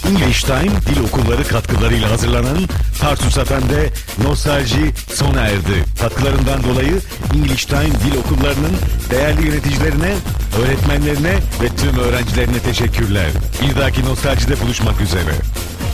English Time Dil Okulları katkılarıyla hazırlanan Tarsus FM'de nostalji sona erdi. Katkılarından dolayı English Time Dil Okulları'nın değerli yöneticilerine, öğretmenlerine ve tüm öğrencilerine teşekkürler. Bir dahaki nostaljide buluşmak üzere.